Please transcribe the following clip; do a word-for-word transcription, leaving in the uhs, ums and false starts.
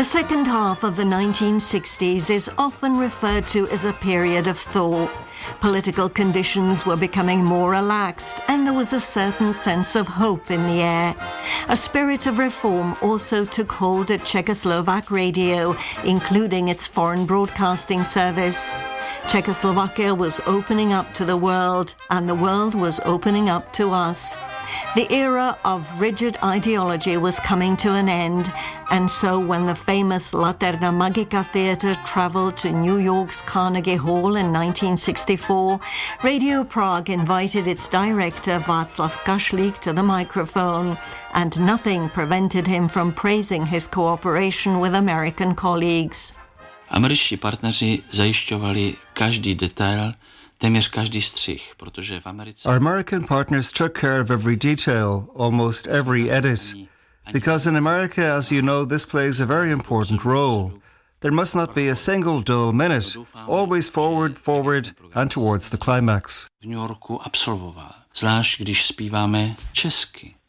The second half of the nineteen sixties is often referred to as a period of thaw. Political conditions were becoming more relaxed and there was a certain sense of hope in the air. A spirit of reform also took hold at Czechoslovak radio, including its foreign broadcasting service. Czechoslovakia was opening up to the world, and the world was opening up to us. The era of rigid ideology was coming to an end, and so when the famous Laterna Magica Theatre travelled to New York's Carnegie Hall in nineteen sixty-four, Radio Prague invited its director Václav Kašlík to the microphone, and nothing prevented him from praising his cooperation with American colleagues. Američtí partneři zajišťovali každý detail, téměř každý střih, protože v Americe... Our American partners took care of every detail, almost every edit. Because in America, as you know, this plays a very important role. There must not be a single dull minute, always forward, forward and towards the climax. V New Yorku absolvoval, zvlášť když zpíváme česky.